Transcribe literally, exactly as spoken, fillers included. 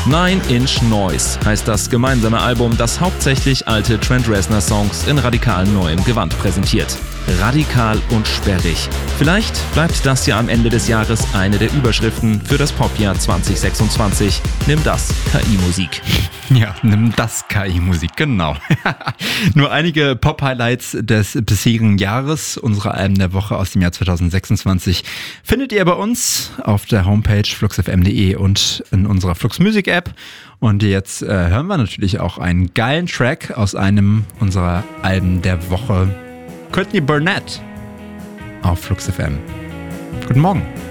Nine Inch Noise heißt das gemeinsame Album, das hauptsächlich alte Trent Reznor-Songs in radikal neuem Gewand präsentiert. Radikal und sperrig. Vielleicht bleibt das ja am Ende des Jahres eine der Überschriften für das Popjahr zwanzig sechsundzwanzig. Nimm das, K I-Musik. Ja, nimm das, K I-Musik, genau. Nur einige Pop-Highlights des bisherigen Jahres, unsere Alben der Woche aus dem Jahr zwanzig sechsundzwanzig, findet ihr bei uns auf der Homepage flux f m punkt d e und in unserer Flux Music App. Und jetzt äh, hören wir natürlich auch einen geilen Track aus einem unserer Alben der Woche. Courtney Barnett auf Flux F M. Guten Morgen.